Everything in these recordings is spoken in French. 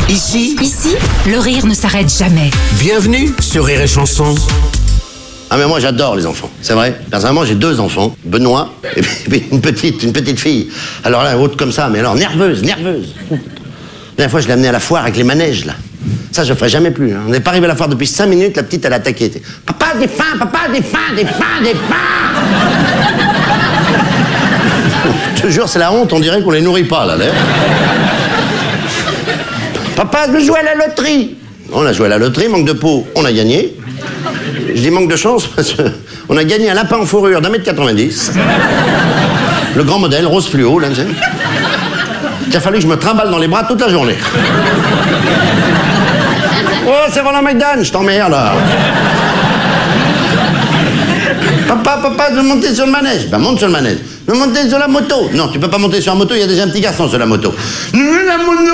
Ici, le rire ne s'arrête jamais. bienvenue sur Rire et Chanson. Ah mais moi j'adore les enfants, c'est vrai. Personnellement j'ai 2 enfants, Benoît et puis une petite fille. Alors là, haute comme ça, mais alors nerveuse. La dernière fois je l'ai amenée à la foire avec les manèges là. Ça je ferai jamais plus. Hein. On n'est pas arrivé à la foire depuis 5 minutes, la petite elle a attaqué. Papa des fins. Je te jure c'est la honte, on dirait qu'on les nourrit pas là. Papa je veux jouer à la loterie. On a joué à la loterie, manque de peau, on a gagné. Je dis manque de chance parce qu'on a gagné un lapin en fourrure d'1,90 m. Le grand modèle, rose fluo, là, tu sais. Il a fallu que je me trimballe dans les bras toute la journée. Oh, c'est Roland McDan, je t'emmerde, là. Papa, je veux monter sur le manège. Ben, monte sur le manège. Je veux monter sur la moto. Non, tu peux pas monter sur la moto, il y a déjà un petit garçon sur la moto. La moto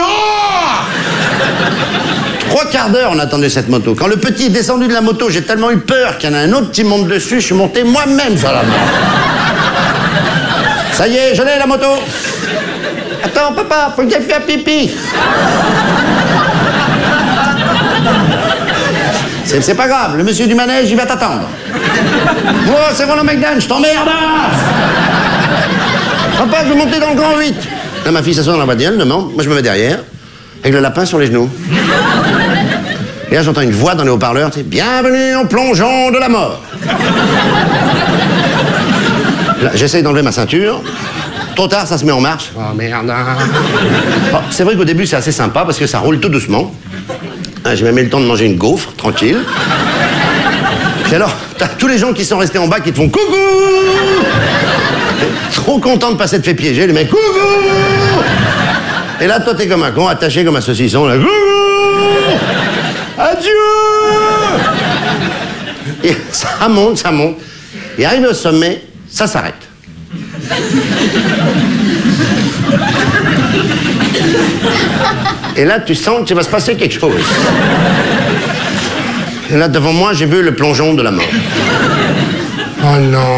3 quarts d'heure, on attendait cette moto. Quand le petit est descendu de la moto, j'ai tellement eu peur qu'il y en a un autre qui monte dessus, je suis monté moi-même sur la moto. Ça y est, je l'ai la moto. Attends, papa, faut que j'aille faire pipi. C'est pas grave, le monsieur du manège, il va t'attendre. Oh, c'est Roland McDan, je t'emmerde. Papa, je veux monter dans le grand 8. Là, ma fille s'assoit dans la voiture, elle demande. Moi, je me mets derrière, avec le lapin sur les genoux. Et là, j'entends une voix dans les haut-parleurs, tu sais, bienvenue au plongeon de la mort. Là, j'essaye d'enlever ma ceinture. Trop tard, ça se met en marche. Oh merde. Bon, c'est vrai qu'au début, c'est assez sympa parce que ça roule tout doucement. J'ai même eu le temps de manger une gaufre, tranquille. Puis alors, t'as tous les gens qui sont restés en bas qui te font coucou. Trop content de pas s'être fait piéger, les mecs, coucou. Et là, toi, t'es comme un con, attaché comme un saucisson, là, coucou. Adieu. Et ça monte. Et arrivé au sommet, ça s'arrête. Et là, tu sens qu'il va se passer quelque chose. Et là, devant moi, j'ai vu le plongeon de la mort. Oh non.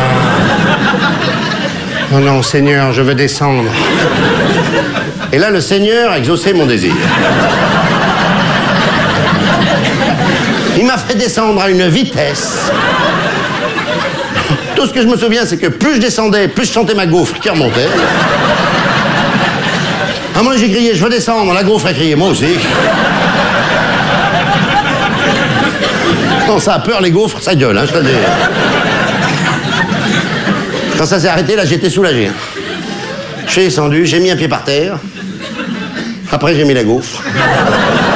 Oh non, Seigneur, je veux descendre. Et là, le Seigneur a exaucé mon désir. Il m'a fait descendre à une vitesse. Tout ce que je me souviens, c'est que plus je descendais, plus je sentais ma gaufre qui remontait. À un moment, j'ai crié, je veux descendre. La gaufre a crié, moi aussi. Quand ça a peur, les gaufres, ça gueule, hein, je te le dis. Quand ça s'est arrêté, là, j'étais soulagé. Je suis descendu, j'ai mis un pied par terre. Après, j'ai mis la gaufre.